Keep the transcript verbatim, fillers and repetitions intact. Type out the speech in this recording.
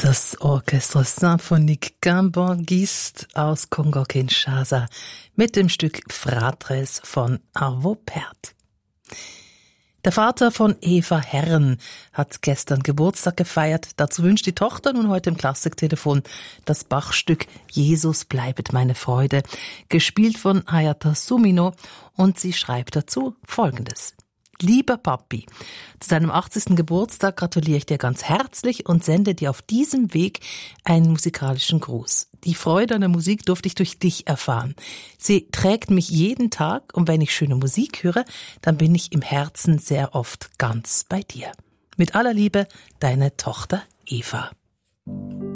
Das Orchestre Symphonique Gambon-Gist aus Kongo-Kinshasa mit dem Stück Fratres von Arvo Pärt. Der Vater von Eva Herren hat gestern Geburtstag gefeiert. Dazu wünscht die Tochter nun heute im Klassiktelefon das Bach-Stück Jesus bleibet meine Freude, gespielt von Hayata Sumino, und sie schreibt dazu Folgendes. Lieber Papi, zu deinem achtzigsten Geburtstag gratuliere ich dir ganz herzlich und sende dir auf diesem Weg einen musikalischen Gruß. Die Freude an der Musik durfte ich durch dich erfahren. Sie trägt mich jeden Tag, und wenn ich schöne Musik höre, dann bin ich im Herzen sehr oft ganz bei dir. Mit aller Liebe, deine Tochter Eva.